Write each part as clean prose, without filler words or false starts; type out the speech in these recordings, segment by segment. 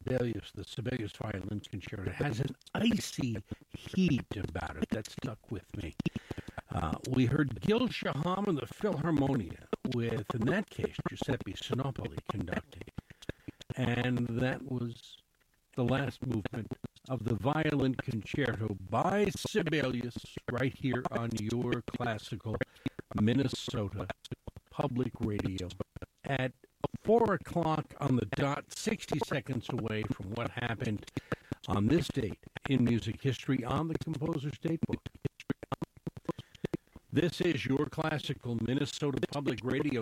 Sibelius, the Sibelius Violin Concerto, has an icy heat about it that stuck with me. We heard Gil Shaham and the Philharmonia with, in that case, Giuseppe Sinopoli conducting. And that was the last movement of the Violin Concerto by Sibelius right here on your classical Minnesota Public Radio at 4 o'clock on the dot, 60 seconds away from what happened on this date in music history on the Composer's Datebook. This is your classical Minnesota Public Radio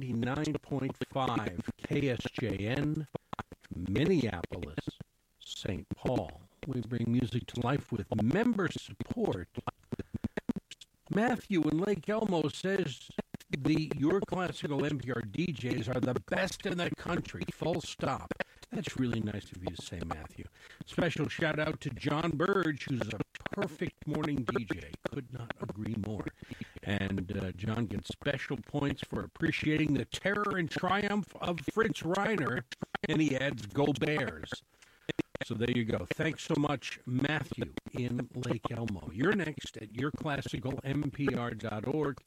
99.5 KSJN, Minneapolis, St. Paul. We bring music to life with member support. Matthew in Lake Elmo says your classical NPR DJs are the best in the country, full stop. That's really nice of you to say, Matthew. Special shout out to John Burge, who's a perfect morning DJ. Could not agree more. And John gets special points for appreciating the terror and triumph of Fritz Reiner, and he adds, "Go Bears." So there you go. Thanks so much, Matthew in Lake Elmo. You're next at yourclassicalmpr.org,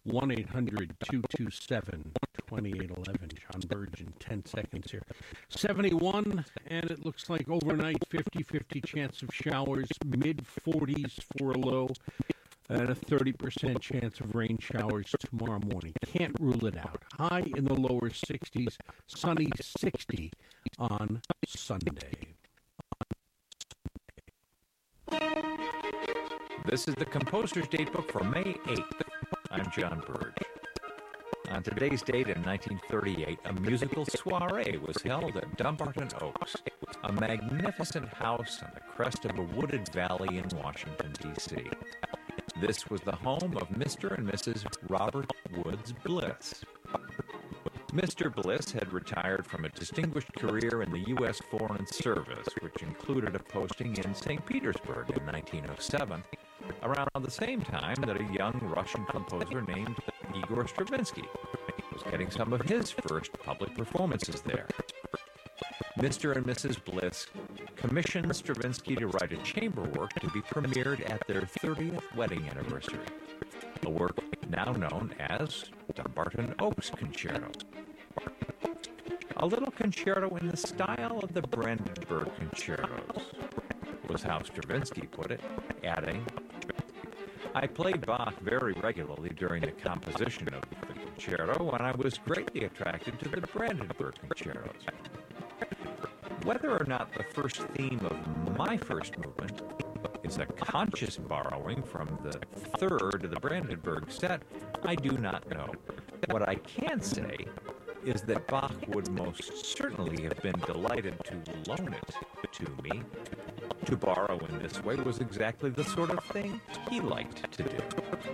1-800-227-2811. John Burge in 10 seconds here. 71, and it looks like overnight 50-50 chance of showers, mid-40s for a low, and a 30% chance of rain showers tomorrow morning. Can't rule it out. High in the lower 60s, sunny 60 on Sunday. This is the Composer's Datebook for May 8th. I'm John Burge. On today's date in 1938, a musical soiree was held at Dumbarton Oaks, a magnificent house on the crest of a wooded valley in Washington, D.C. This was the home of Mr. and Mrs. Robert Woods Bliss. Mr. Bliss had retired from a distinguished career in the U.S. Foreign Service, which included a posting in St. Petersburg in 1907, around the same time that a young Russian composer named Igor Stravinsky was getting some of his first public performances there. Mr. and Mrs. Bliss commissioned Stravinsky to write a chamber work to be premiered at their 30th wedding anniversary, a work now known as Dumbarton Oaks Concerto. A little concerto in the style of the Brandenburg concertos, was how Stravinsky put it, adding, "I played Bach very regularly during the composition of the concerto, and I was greatly attracted to the Brandenburg concertos. Whether or not the first theme of my first movement is a conscious borrowing from the third of the Brandenburg set, I do not know. What I can say is that Bach would most certainly have been delighted to loan it to me. To borrow in this way was exactly the sort of thing he liked to do."